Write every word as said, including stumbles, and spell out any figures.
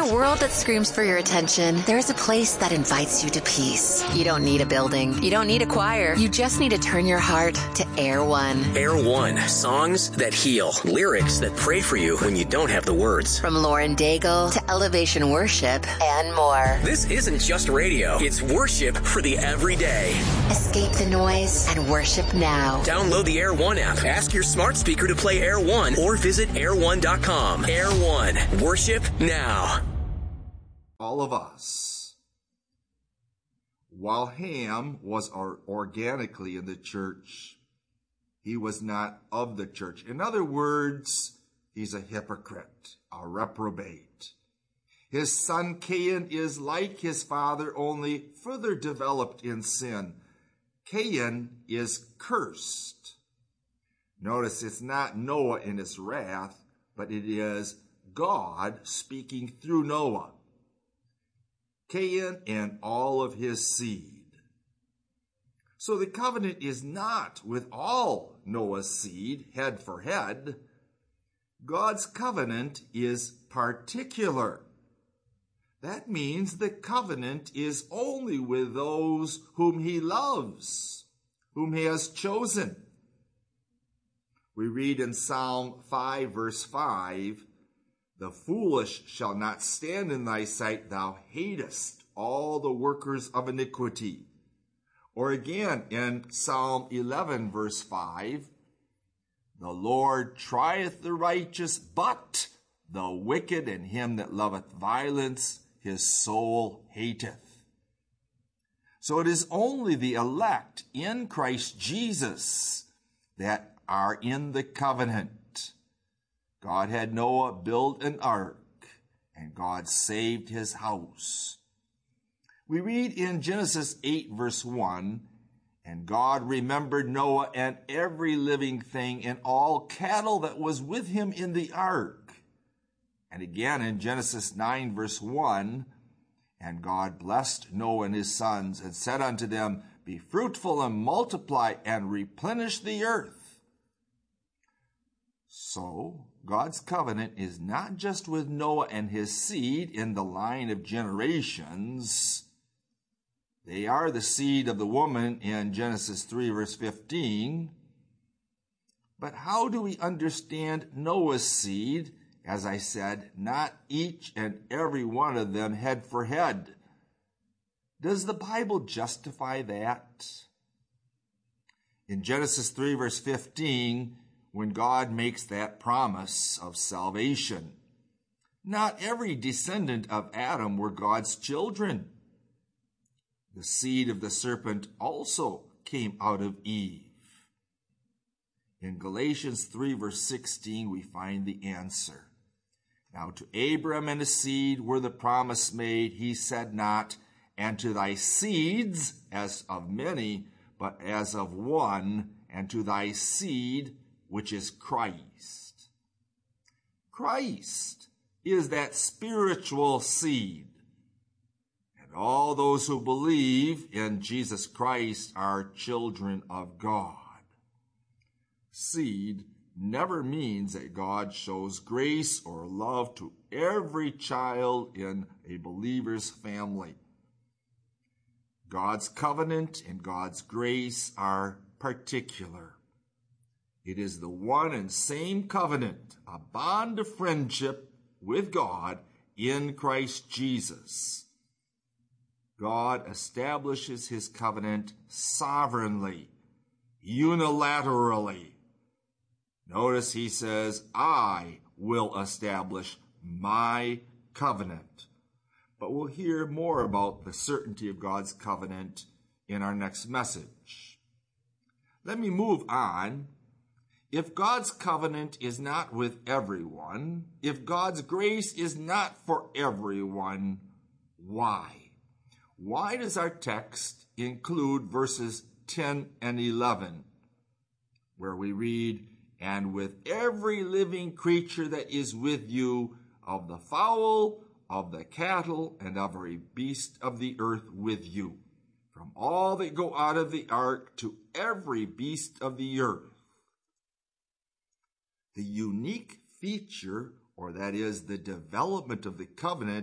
a world that screams for your attention, there's a place that invites you to peace. You don't need a building. You don't need a choir. You just need to turn your heart to Air One. Air One. Songs that heal. Lyrics that pray for you when you don't have the words. From Lauren Daigle to Elevation Worship and more. This isn't just radio. It's worship for the everyday. Escape the noise and worship now. Download the Air One app. Ask your smart speaker to play Air One or visit air one dot com. Air One. Worship now. All of us. While Ham was or- organically in the church, he was not of the church. In other words, he's a hypocrite, a reprobate. His son Cain is like his father, only further developed in sin. Cain is cursed. Notice it's not Noah in his wrath, but it is God speaking through Noah. Cain and all of his seed. So the covenant is not with all Noah's seed, head for head. God's covenant is particular. That means the covenant is only with those whom he loves, whom he has chosen. We read in Psalm five, verse five, "The foolish shall not stand in thy sight, thou hatest all the workers of iniquity." Or again in Psalm eleven, verse five, "The Lord trieth the righteous, but the wicked and him that loveth violence, his soul hateth." So it is only the elect in Christ Jesus that are in the covenant. God had Noah build an ark, and God saved his house. We read in Genesis eight, verse one, "And God remembered Noah and every living thing and all cattle that was with him in the ark." And again in Genesis nine, verse one, "And God blessed Noah and his sons and said unto them, Be fruitful and multiply and replenish the earth." So, God's covenant is not just with Noah and his seed in the line of generations. They are the seed of the woman in Genesis three, verse fifteen. But how do we understand Noah's seed? As I said, not each and every one of them head for head. Does the Bible justify that? In Genesis three, verse fifteen, when God makes that promise of salvation, not every descendant of Adam were God's children. The seed of the serpent also came out of Eve. In Galatians three, verse sixteen, we find the answer. "Now to Abram and his seed were the promise made. He said not, and to thy seeds, as of many, but as of one, and to thy seed, which is Christ." Christ is that spiritual seed. And all those who believe in Jesus Christ are children of God. Seed never means that God shows grace or love to every child in a believer's family. God's covenant and God's grace are particular. It is the one and same covenant, a bond of friendship with God in Christ Jesus. God establishes his covenant sovereignly, unilaterally. Notice he says, "I will establish my covenant." But we'll hear more about the certainty of God's covenant in our next message. Let me move on. If God's covenant is not with everyone, if God's grace is not for everyone, why? Why does our text include verses ten and eleven, where we read, "And with every living creature that is with you, of the fowl, of the cattle, and of every beast of the earth with you, from all that go out of the ark to every beast of the earth." The unique feature, or that is the development of the covenant,